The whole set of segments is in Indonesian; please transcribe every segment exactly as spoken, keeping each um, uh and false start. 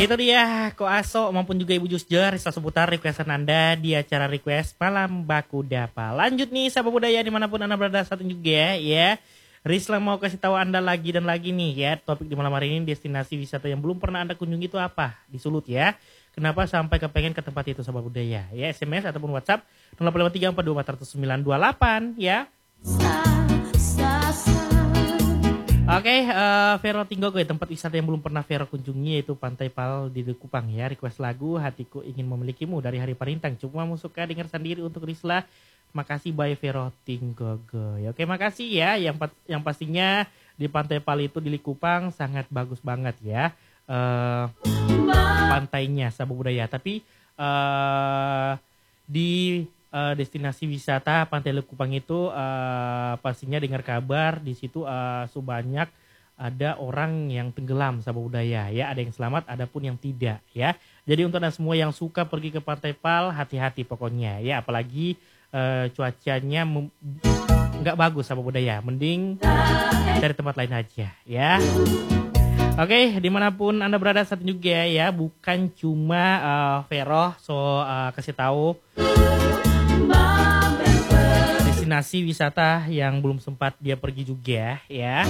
Itu dia Ko Aso maupun juga Ibu Jusjer Risla seputar requestan Anda di acara request Malam Baku Dapa. Lanjut nih sahabat budaya dimanapun Anda berada saat ini juga ya. Risla mau kasih tahu Anda lagi dan lagi nih ya, topik di malam hari ini destinasi wisata yang belum pernah Anda kunjungi itu apa di Sulut ya. Kenapa sampai kepengen ke tempat itu sahabat budaya ya. S M S ataupun WhatsApp nol delapan lima tiga empat dua empat nol sembilan dua delapan ya. Oke, okay, uh, Vero Tinggogo ya, tempat wisata yang belum pernah Vero kunjungi yaitu Pantai Pal di Likupang ya. Request lagu Hatiku Ingin Memilikimu dari Hari Parintang. Cuma mau suka dengar sendiri untuk Risla. Makasih by Vero Tinggogo. Ya, oke, okay, makasih ya. Yang yang pastinya di Pantai Pal itu di Likupang sangat bagus banget ya. Uh, pantainya sahabat budaya. Tapi uh, di Uh, destinasi wisata Pantai Likupang itu uh, pastinya dengar kabar di situ uh, sebanyak ada orang yang tenggelam sahabat budaya ya, ada yang selamat ada pun yang tidak ya. Jadi untuk Anda semua yang suka pergi ke Pantai Pal hati-hati pokoknya ya, apalagi uh, cuacanya nggak bagus sahabat budaya, mending cari tempat lain aja ya. Oke, okay, dimanapun Anda berada saat ini juga ya, bukan cuma uh, Vero so uh, kasih tahu destinasi wisata yang belum sempat dia pergi juga ya.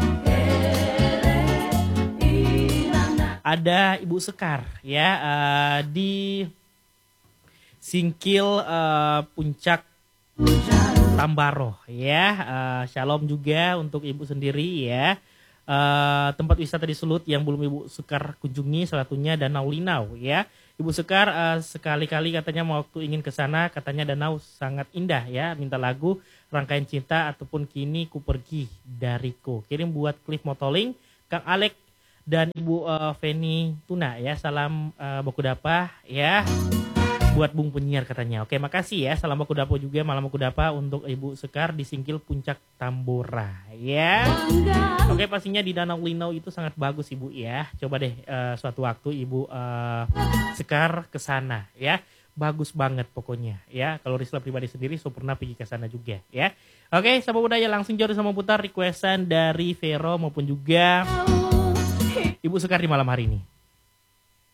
Ada Ibu Sekar ya uh, di Singkil uh, Puncak Tambaro ya. Uh, shalom juga untuk Ibu sendiri ya. Uh, tempat wisata di Sulut yang belum Ibu Sekar kunjungi salah satunya Danau Linau ya. Ibu Sekar uh, sekali-kali katanya mau waktu ingin ke sana, katanya danau sangat indah ya. Minta lagu Rangkaian Cinta ataupun Kini Ku Pergi Dariku. Kirim buat Cliff Motoling, Kang Alek dan Ibu uh, Feni Tuna ya. Salam uh, Baku Dapa ya. Buat Bung Penyiar katanya. Oke, makasih ya. Salam Baku Dapa juga, Malam Baku Dapa untuk Ibu Sekar di Singkil Puncak Tambora ya. Oke, pastinya di Danau Linau itu sangat bagus Ibu ya. Coba deh uh, suatu waktu Ibu uh, Sekar ke sana ya. Bagus banget pokoknya ya. Kalau Risla pribadi sendiri so pernah pergi ke sana juga ya. Oke, sahabat budaya langsung jodoh sama putar requestan dari Vero maupun juga Ibu Sekar di malam hari ini.